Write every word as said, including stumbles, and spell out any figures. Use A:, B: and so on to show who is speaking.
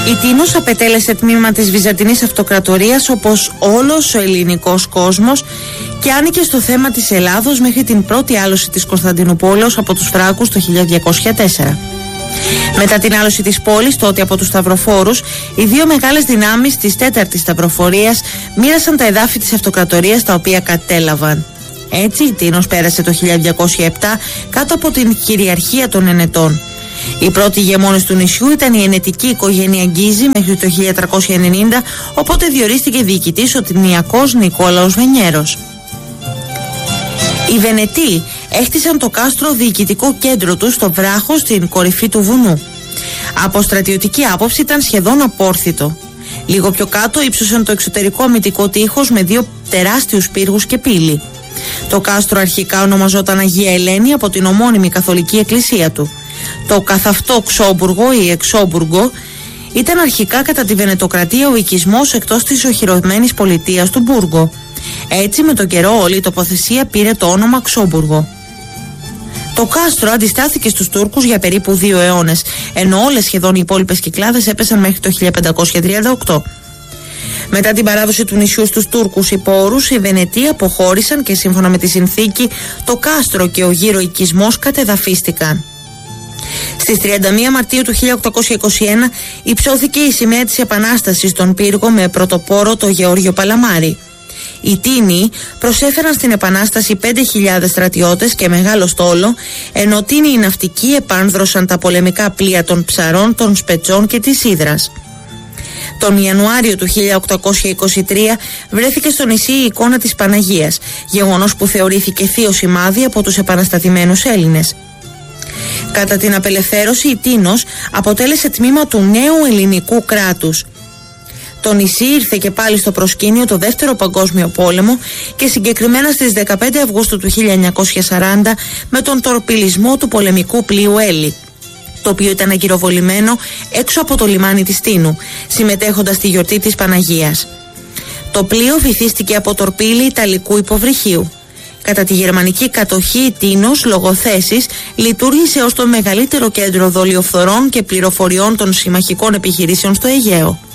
A: Η Τίνος απετέλεσε τμήμα της Βυζαντινής Αυτοκρατορίας όπως όλος ο ελληνικός κόσμος και άνοικε στο θέμα της Ελλάδος μέχρι την πρώτη άλωση της Κωνσταντινούπολης από τους Φράκους το χίλια διακόσια τέσσερα. Μετά την άλωση της πόλης, τότε από τους Σταυροφόρους, οι δύο μεγάλες δυνάμεις της τέταρτης Σταυροφορίας μοίρασαν τα εδάφη της Αυτοκρατορίας τα οποία κατέλαβαν. Έτσι η Τίνος πέρασε το χίλια διακόσια επτά κάτω από την κυριαρχία των Ενετών. Οι πρώτοι ηγεμόνες του νησιού ήταν η ενετική οικογένεια Γκίζη μέχρι το χίλια τριακόσια ενενήντα, οπότε διορίστηκε διοικητής ο τιμιακός Νικόλαος Βενιέρος. Οι Βενετοί έχτισαν το κάστρο διοικητικό κέντρο του στο βράχο στην κορυφή του βουνού. Από στρατιωτική άποψη ήταν σχεδόν απόρθητο. Λίγο πιο κάτω ύψωσαν το εξωτερικό αμυντικό τείχος με δύο τεράστιους πύργους και πύλη. Το κάστρο αρχικά ονομαζόταν Αγία Ελένη από την ομώνυμη καθολική εκκλησία του. Το καθ' αυτό Ξόμπουργο ή Εξόμπουργο ήταν αρχικά κατά τη Βενετοκρατία ο οικισμός εκτός της οχυρωμένης πολιτείας του Μπούργο. Έτσι με τον καιρό όλη η τοποθεσία πήρε το όνομα Ξόμπουργο. Το κάστρο αντιστάθηκε στους Τούρκους για περίπου δύο αιώνες, ενώ όλες σχεδόν οι υπόλοιπες κυκλάδες έπεσαν μέχρι το χίλια πεντακόσια τριάντα οκτώ. Μετά την παράδοση του νησιού στους Τούρκους υπόρους, οι Βενετοί αποχώρησαν και σύμφωνα με τη συνθήκη το κάστρο και ο γύρω οικισμός κατεδαφίστηκαν. Στις τριάντα μία Μαρτίου του χίλια οκτακόσια είκοσι ένα υψώθηκε η σημαία της Επανάστασης στον πύργο με πρωτοπόρο το Γεώργιο Παλαμάρη. Οι Τίνοι προσέφεραν στην Επανάσταση πέντε χιλιάδες στρατιώτες και μεγάλο στόλο, ενώ Τίνοι οι ναυτικοί επάνδρωσαν τα πολεμικά πλοία των Ψαρών, των Σπετσών και της Ύδρας. Τον Ιανουάριο του χίλια οκτακόσια είκοσι τρία βρέθηκε στο νησί η εικόνα της Παναγίας, γεγονός που θεωρήθηκε θείο σημάδι από τους επαναστατημένους Έλληνες. Κατά την απελευθέρωση η Τίνος αποτέλεσε τμήμα του νέου ελληνικού κράτους. Το νησί ήρθε και πάλι στο προσκήνιο το Δεύτερο Παγκόσμιο Πόλεμο και συγκεκριμένα στις δεκαπέντε Αυγούστου του χίλια εννιακόσια σαράντα με τον τορπιλισμό του πολεμικού πλοίου Έλλη, το οποίο ήταν αγκυροβολημένο έξω από το λιμάνι της Τίνου, συμμετέχοντας στη γιορτή της Παναγίας. Το πλοίο βυθίστηκε από τορπίλι Ιταλικού υποβρυχίου. Κατά τη γερμανική κατοχή, η Τίνος, λόγω θέσης, λειτουργήσε ως το μεγαλύτερο κέντρο δολιοφθορών και πληροφοριών των συμμαχικών επιχειρήσεων στο Αιγαίο.